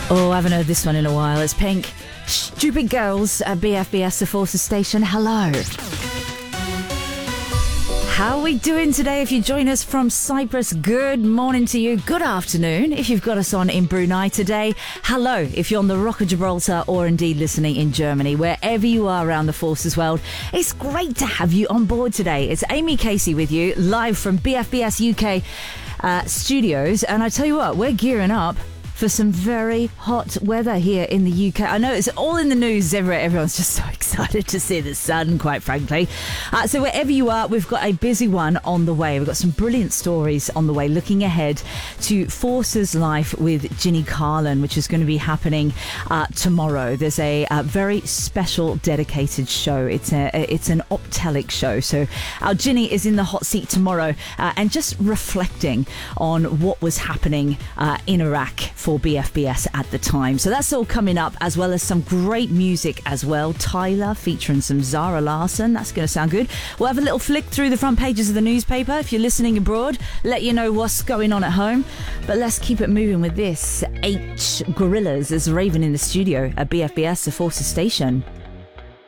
Oh, I haven't heard this one in a while. It's Pink. Stupid Girls at BFBS, the Forces Station. Hello. How are we doing today? If you join us from Cyprus, good morning to you. Good afternoon if you've got us on in Brunei today. Hello if you're on the Rock of Gibraltar or indeed listening in Germany. Wherever you are around the Forces world, it's great to have you on board today. It's Amy Casey with you, live from BFBS UK studios. And I tell you what, we're gearing up for some very hot weather here in the UK. I know it's all in the news everywhere. Everyone's just so excited to see the sun, quite frankly. So wherever you are, we've got a busy one on the way. We've got some brilliant stories on the way, looking ahead to Forces Life with Ginny Carlin, which is going to be happening tomorrow. There's a very special dedicated show. It's an Optelic show. So our Ginny is in the hot seat tomorrow and just reflecting on what was happening in Iraq for BFBS at the time. So that's all coming up, as well as some great music as well. Tyler featuring some Zara Larsson. That's going to sound good. We'll have a little flick through the front pages of the newspaper. If you're listening abroad, let you know what's going on at home. But let's keep it moving with this. H Gorillas is raving in the studio at BFBS, the Forces Station.